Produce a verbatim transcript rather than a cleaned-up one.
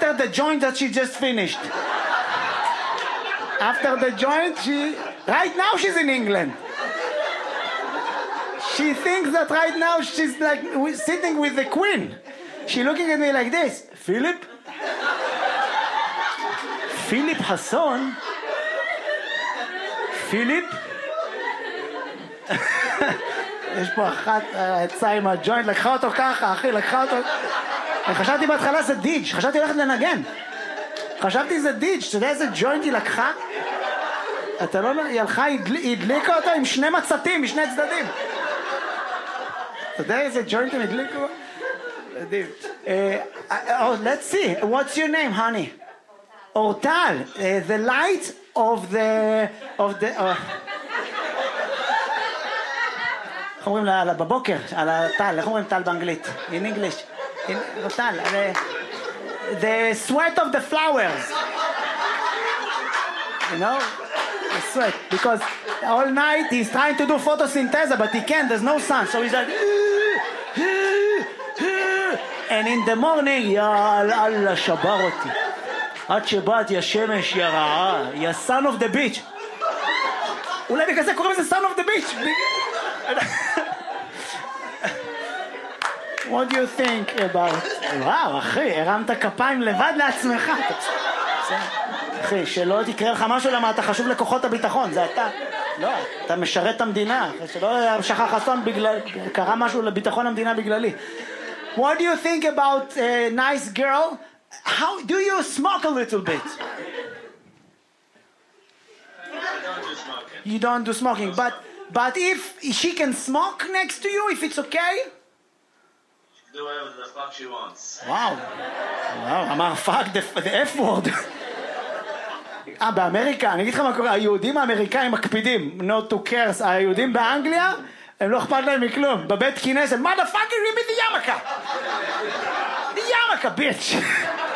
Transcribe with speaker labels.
Speaker 1: after the joint that she just finished. After the joint, she... Right now she's in England. She thinks that right now she's like sitting with the queen. She's looking at me like this. Philip? Philip Hasson? Philip? יש פה אחת יצאה עם הג'וינט, לקחה אותו ככה, אחי, לקחה אותו... חשבתי בהתחלה זה דיג', חשבתי הולכת לנגן. חשבתי זה דיג', אתה יודע איזה ג'וינט היא לקחה? אתה לא... היא הלכה, היא הדליקה אותו עם שני מצתים, משני צדדים. אתה יודע איזה ג'וינט הם הדליקו? מדהים. Let's see, what's your name, honey? אורטל. The light of the... of the... איך אומרים לה, בבוקר, על הטל, איך אומרים טל באנגלית? In English. טל, the sweat of the flowers. You know? The sweat. Because all night he's trying to do photosynthesis, but he can't, there's no sun. So he's like... And in the morning, יא אללה, שבר אותי. עד שבאתי, השמש יא רעה, יא son of the beach. אולי בגלל זה קוראים לזה son of the beach. What do you think about... וואו, אחי, הרמת כפיים לבד לעצמך. אחי, שלא תקרא לך משהו למה אתה חשוב לכוחות הביטחון, זה אתה. לא, אתה משרת את המדינה. שלא שכח אסון בגלל... קרה משהו לביטחון המדינה בגללי. What do you think about a nice girl? How do you smoke a little bit? You don't do smoking, but but if she can smoke next to you, if it's okay?
Speaker 2: Do whatever the fuck she wants.
Speaker 1: Wow. Wow, אמר fuck the, the F word. אה, באמריקה, אני אגיד לך מה קורה, היהודים האמריקאים מקפידים, not to curse, היהודים באנגליה, הם לא אכפת להם מכלום. בבית כנסת, motherfucker, give me the yarmulke. The yarmulke, bitch.